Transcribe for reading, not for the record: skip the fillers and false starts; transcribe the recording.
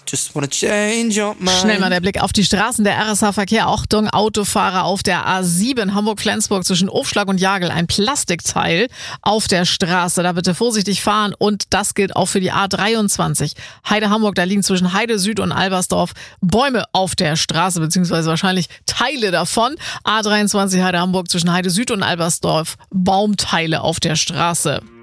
Just wanna change your mind. Schnell mal der Blick auf die Straßen. Der RSH-Verkehr. Achtung, Autofahrer auf der A7 Hamburg-Flensburg zwischen Ofschlag und Jagel. Ein Plastikteil auf der Straße. Da bitte vorsichtig fahren. Und das gilt auch für die A23. Heide-Hamburg, da liegen zwischen Heide Süd und Albersdorf Bäume auf der Straße, beziehungsweise wahrscheinlich Teile davon. A23 Heide-Hamburg zwischen Heide Süd und Albersdorf Baumteile auf der Straße.